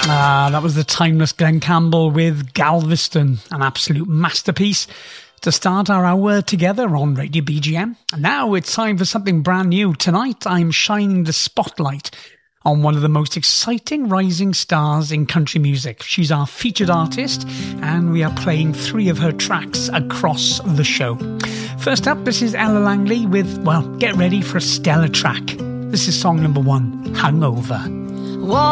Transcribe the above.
That was the timeless Glenn Campbell with Galveston, an absolute masterpiece to start our hour together on Radio BGM. And now it's time for something brand new. Tonight I'm shining the spotlight on one of the most exciting rising stars in country music. She's our featured artist, and we are playing 3 of her tracks across the show. First up, this is Ella Langley with, well, get ready for a stellar track. This is song number 1, Hungover.